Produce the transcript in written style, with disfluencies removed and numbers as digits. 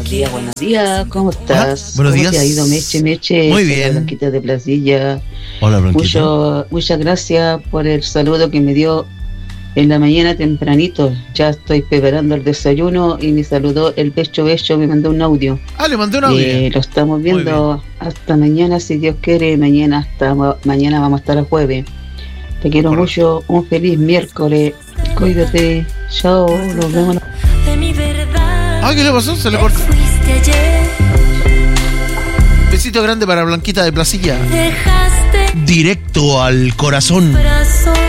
buenos días, ¿cómo estás? Buenos ¿Cómo días. te ha ido, Meche? Muy bien. Blanquita de Placilla. Hola, Blanquita. Muchas gracias por el saludo que me dio en la mañana tempranito. Ya estoy preparando el desayuno y me saludó el Becho, me mandó un audio. Le mandé un audio. Lo estamos viendo hasta mañana, si Dios quiere. Mañana vamos a estar a jueves. Te quiero mucho, un feliz miércoles. Cuídate, chao, nos vemos. ¿Qué le pasó? Se le cortó. Besito grande para Blanquita de Placilla. Directo al corazón.